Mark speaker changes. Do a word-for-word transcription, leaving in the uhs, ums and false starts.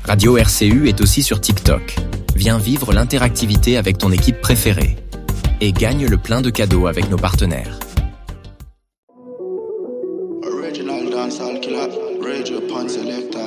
Speaker 1: Radio R C U est aussi sur TikTok. Viens vivre l'interactivité avec ton équipe préférée. Et gagne le plein de cadeaux avec nos partenaires.
Speaker 2: Original dancehall killer, radio pan selector.